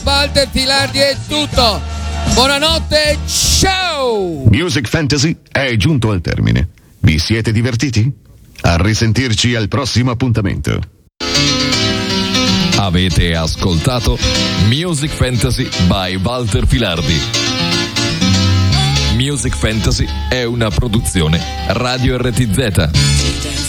Walter Filardi è tutto. Buonanotte, ciao! Music Fantasy è giunto al termine. Vi siete divertiti? A risentirci al prossimo appuntamento. Avete ascoltato Music Fantasy by Walter Filardi. Music Fantasy è una produzione Radio RTZ.